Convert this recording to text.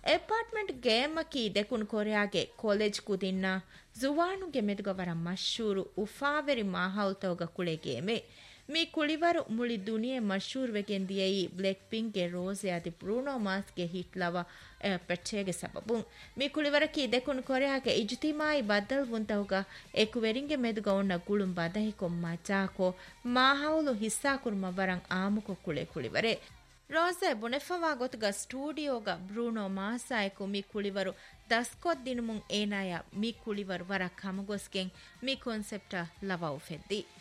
apartment ಗೇಮಕಿ ದೆಕುನ್ ಕೊರೆಯಾಗೆ college ಕುದಿನ್ನ ಜುವಾನುಗೆ ಮೆದುಗವರ ಮಶೂರು ಉಫಾವೆರಿ ಮಾಹೌಲ್ತವಗ ಕುಳೆ ಗೇಮೆ me ಕುಳಿವರು ಮುಳಿ ದುನಿಯೆ ಮಶೂರ್ ವೆಗೆಂದಿಯೈ ಬ್ಲೆಕ್ ಪಿಂಕ್ಗೆ ರೋಸೆ ಆದಿ Bruno ಮಾಸ್ಗೆ ಹಿಟ್ಲವ ಪೆಚ್ಚೆಗೆ ಸಬಬುಂ me ಕುಳಿವರಕಿ ದೆಕುನ್ ಕೊರೆಯಾಗೆ ಇಜ್ತಿಮಾಯಿ ಬದ್ದಲ್ ವುಂತವಗ ಎಕುವೆರಿಂಗೆ ಮೆದುಗ ಉಣ್ಣ ಗುಳುಂ ಬದಹಿ comma Chacko ಮಾಹೌಲು ಹಿಸ್ಸಾ kurma ವರಂ ಆಮುಕೊ ಕುಳೆ ಕುಳಿವರೆ ರೋಸೆ ಬುನೆಫವಾ ಗೊತ್ತುಗ ಸ್ಟೂಡಿಯೋಗ Bruno ಮಾಸಾಯಕು me ಕುಳಿವರು ದಸ್ಕೊತ್ ದಿನುಮುಂ ಏನಾಯ me ಕುಳಿವರು ವರ ಕಮಗೊಸ್ಗೆಂ me concept ಲವವು ಫೆದ್ದಿ